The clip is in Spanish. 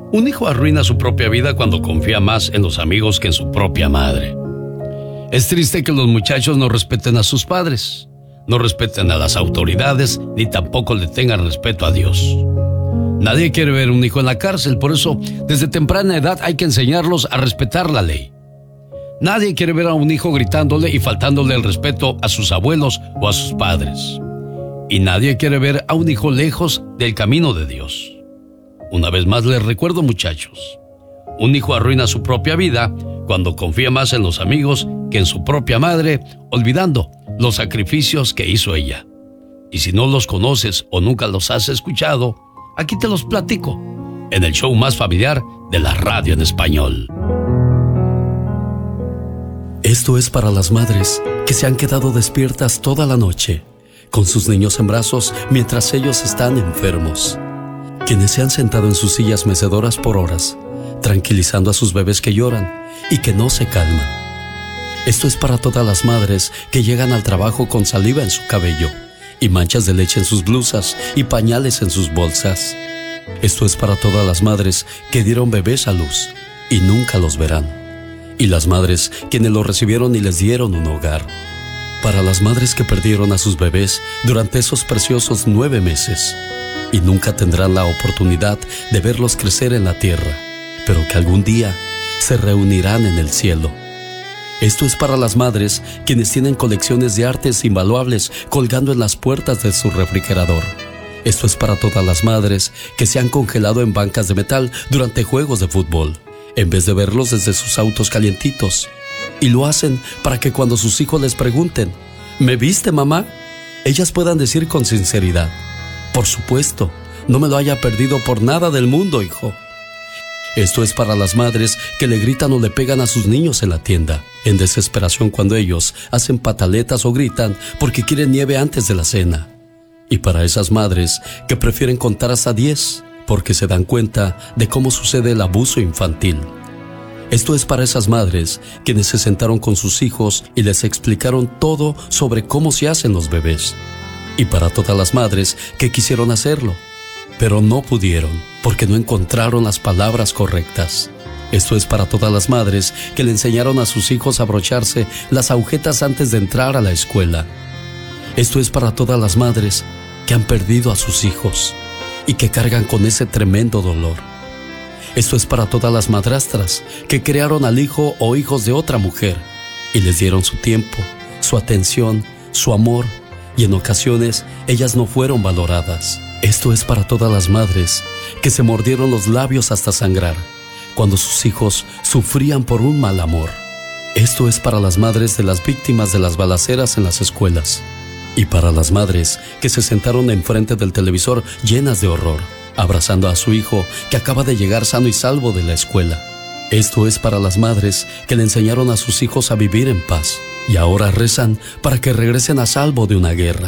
Un hijo arruina su propia vida cuando confía más en los amigos que en su propia madre. Es triste que los muchachos no respeten a sus padres, no respeten a las autoridades, ni tampoco le tengan respeto a Dios. Nadie quiere ver un hijo en la cárcel, por eso desde temprana edad hay que enseñarlos a respetar la ley. Nadie quiere ver a un hijo gritándole y faltándole el respeto a sus abuelos o a sus padres. Y nadie quiere ver a un hijo lejos del camino de Dios. Una vez más les recuerdo, muchachos, un hijo arruina su propia vida cuando confía más en los amigos que en su propia madre, olvidando los sacrificios que hizo ella. Y si no los conoces o nunca los has escuchado, aquí te los platico en el show más familiar de la radio en español. Esto es para las madres que se han quedado despiertas toda la noche, con sus niños en brazos mientras ellos están enfermos. Quienes se han sentado en sus sillas mecedoras por horas, tranquilizando a sus bebés que lloran y que no se calman. Esto es para todas las madres que llegan al trabajo con saliva en su cabello y manchas de leche en sus blusas y pañales en sus bolsas. Esto es para todas las madres que dieron bebés a luz y nunca los verán. Y las madres quienes los recibieron y les dieron un hogar. Para las madres que perdieron a sus bebés durante esos preciosos 9 meses y nunca tendrán la oportunidad de verlos crecer en la tierra, pero que algún día se reunirán en el cielo. Esto es para las madres quienes tienen colecciones de artes invaluables colgando en las puertas de su refrigerador. Esto es para todas las madres que se han congelado en bancas de metal durante juegos de fútbol, en vez de verlos desde sus autos calientitos. Y lo hacen para que cuando sus hijos les pregunten, ¿me viste, mamá?, ellas puedan decir con sinceridad, por supuesto, no me lo haya perdido por nada del mundo, hijo. Esto es para las madres que le gritan o le pegan a sus niños en la tienda, en desesperación cuando ellos hacen pataletas o gritan porque quieren nieve antes de la cena. Y para esas madres que prefieren contar hasta 10 porque se dan cuenta de cómo sucede el abuso infantil. Esto es para esas madres quienes se sentaron con sus hijos y les explicaron todo sobre cómo se hacen los bebés. Y para todas las madres que quisieron hacerlo, pero no pudieron porque no encontraron las palabras correctas. Esto es para todas las madres que le enseñaron a sus hijos a abrocharse las agujetas antes de entrar a la escuela. Esto es para todas las madres que han perdido a sus hijos y que cargan con ese tremendo dolor. Esto es para todas las madrastras que crearon al hijo o hijos de otra mujer y les dieron su tiempo, su atención, su amor, y en ocasiones ellas no fueron valoradas. Esto es para todas las madres que se mordieron los labios hasta sangrar cuando sus hijos sufrían por un mal amor. Esto es para las madres de las víctimas de las balaceras en las escuelas y para las madres que se sentaron enfrente del televisor llenas de horror, abrazando a su hijo que acaba de llegar sano y salvo de la escuela. Esto es para las madres que le enseñaron a sus hijos a vivir en paz y ahora rezan para que regresen a salvo de una guerra.